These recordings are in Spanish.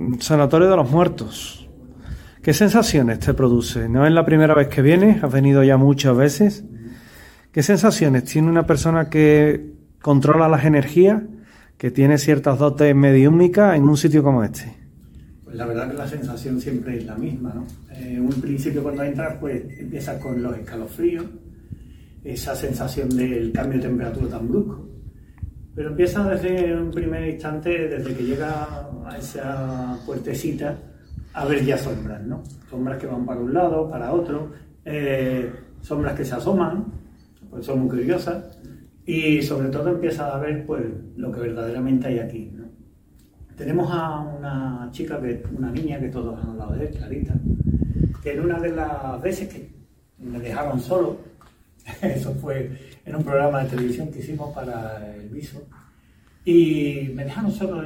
Sanatorio de los Muertos. ¿Qué sensaciones te produce? No es la primera vez que vienes, has venido ya muchas veces. ¿Qué sensaciones tiene una persona que controla las energías, que tiene ciertas dotes mediúmicas en un sitio como este? Pues la verdad que la sensación siempre es la misma, ¿no? En un principio cuando entras, pues empiezas con los escalofríos, esa sensación del cambio de temperatura tan brusco. Pero empieza desde un primer instante, desde que llega a esa puertecita, a ver ya sombras, ¿no? Sombras que van para un lado, para otro, sombras que se asoman, pues son muy curiosas, y sobre todo empieza a ver pues lo que verdaderamente hay aquí, ¿no? Tenemos a una chica, una niña que todos han hablado de él, Clarita, que en una de las veces que me dejaron solo, eso fue en un programa de televisión que hicimos para el Viso, y me dejaron solo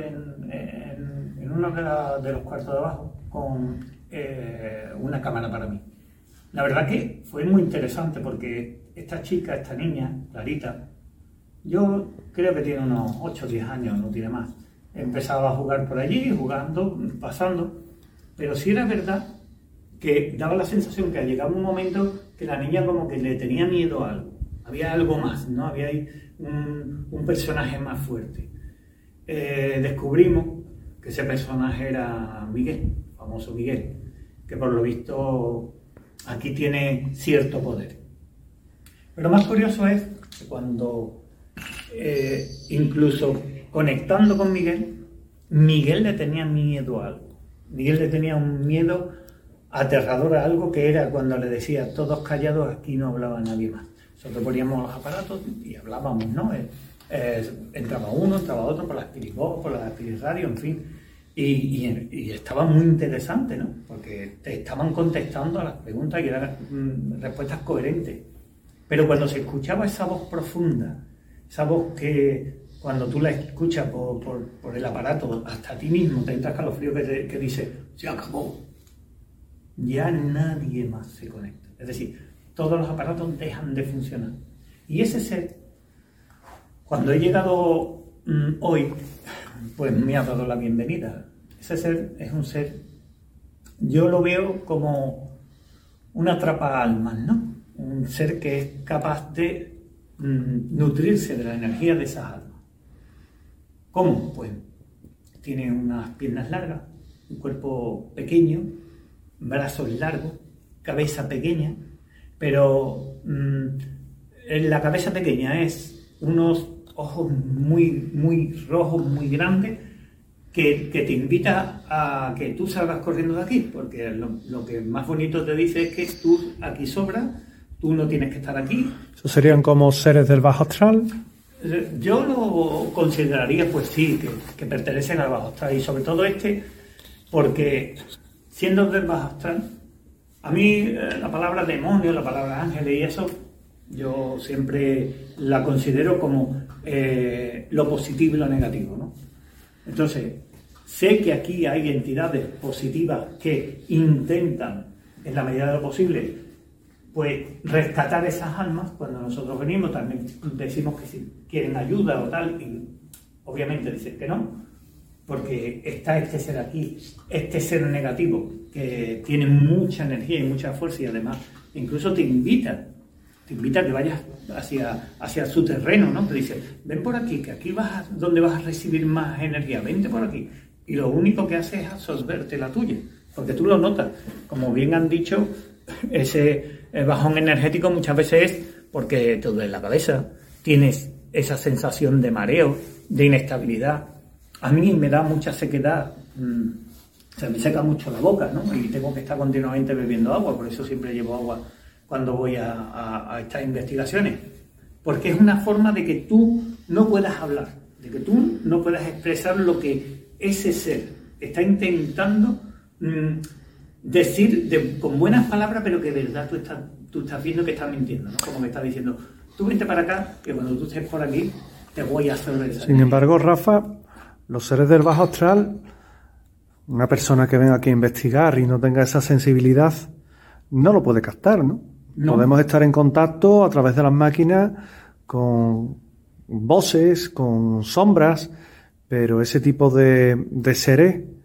en uno de los cuartos de abajo con una cámara para mí. La verdad que fue muy interesante porque esta chica, esta niña, Clarita, yo creo que tiene unos 8 o 10 años, no tiene más. Empezaba a jugar por allí, jugando, pasando, pero sí era verdad que daba la sensación que llegaba un momento que la niña como que le tenía miedo a algo. Había algo más, ¿no? Había ahí un personaje más fuerte. Descubrimos que ese personaje era Miguel, famoso Miguel, que por lo visto aquí tiene cierto poder. Pero más curioso es que cuando incluso conectando con Miguel, Miguel le tenía miedo a algo. Miguel le tenía un miedo aterrador a algo que era cuando le decía todos callados, aquí no hablaba nadie más. Nosotros poníamos los aparatos y hablábamos, ¿no? Entraba uno, entraba otro por la Spiritbox, por la Spirit Radio, en fin. Y estaba muy interesante, ¿no? Porque te estaban contestando a las preguntas y eran respuestas coherentes. Pero cuando se escuchaba esa voz profunda, esa voz que cuando tú la escuchas por el aparato, hasta a ti mismo te entra escalofrío que dice, se acabó. Ya nadie más se conecta. Es decir, todos los aparatos dejan de funcionar. Y ese ser, cuando he llegado hoy, pues me ha dado la bienvenida. Ese ser es un ser, yo lo veo como un atrapaalmas, ¿no? Un ser que es capaz de nutrirse de la energía de esas almas. ¿Cómo? Pues tiene unas piernas largas, un cuerpo pequeño, brazos largos, cabeza pequeña, pero en la cabeza pequeña es unos ojos muy, muy rojos, muy grandes, que te invita a que tú salgas corriendo de aquí, porque lo que más bonito te dice es que tú aquí sobras, tú no tienes que estar aquí. ¿Eso serían como seres del bajo astral? Yo lo consideraría, pues sí, que pertenecen al bajo astral, y sobre todo porque siendo del bajo astral, a mí la palabra demonio, la palabra ángeles y eso, yo siempre la considero como lo positivo y lo negativo, ¿no? Entonces, sé que aquí hay entidades positivas que intentan, en la medida de lo posible, pues rescatar esas almas. Cuando nosotros venimos también decimos que si quieren ayuda o tal, y obviamente dicen que no, porque está este ser aquí, este ser negativo, que tiene mucha energía y mucha fuerza, y además incluso te invita a que vayas hacia su terreno, ¿no? Te dice, ven por aquí, que aquí donde vas a recibir más energía, vente por aquí. Y lo único que hace es absorberte la tuya, porque tú lo notas. Como bien han dicho, ese bajón energético muchas veces es porque te duele la cabeza, tienes esa sensación de mareo, de inestabilidad. A mí me da mucha sequedad, se me seca mucho la boca, ¿no? Y tengo que estar continuamente bebiendo agua, por eso siempre llevo agua cuando voy a estas investigaciones, porque es una forma de que tú no puedas hablar, de que tú no puedas expresar lo que ese ser está intentando decir con buenas palabras, pero que de verdad tú estás viendo que está mintiendo, ¿no? Como que está diciendo, tú vente para acá, que cuando tú estés por aquí te voy a hacer esa. Sin embargo, Rafa, los seres del bajo astral, una persona que venga aquí a investigar y no tenga esa sensibilidad, no lo puede captar, ¿no? No. Podemos estar en contacto a través de las máquinas con voces, con sombras, pero ese tipo de seres